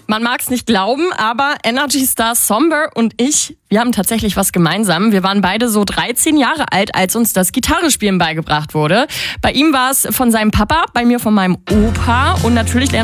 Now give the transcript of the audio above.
Man mag es nicht glauben, aber Energy Star Somber und ich, wir haben tatsächlich was gemeinsam. Wir waren beide so 13 Jahre alt, als uns das Gitarrespielen beigebracht wurde. Bei ihm war es von seinem Papa, bei mir von meinem Opa und natürlich